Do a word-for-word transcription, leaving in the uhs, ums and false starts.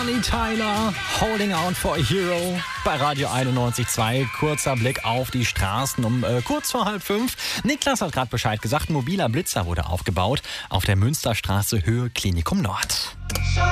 Bonnie Tyler, Holding Out for a Hero bei Radio einundneunzig Komma zwei. Kurzer Blick auf die Straßen um äh, kurz vor halb fünf. Niklas hat gerade Bescheid gesagt, ein mobiler Blitzer wurde aufgebaut auf der Münsterstraße Höhe Klinikum Nord.